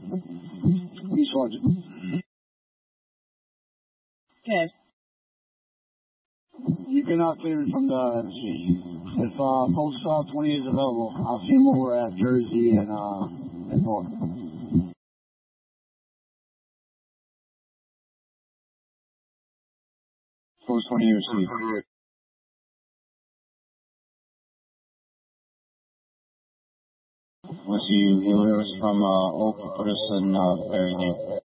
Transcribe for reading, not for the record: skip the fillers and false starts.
Sergeant. Okay. You cannot clear it from the scene. If Post 20 is available, I'll see him over at Jersey and North. Post 20 received. We'll see you. Healers from Oak, put us in Berry Lane.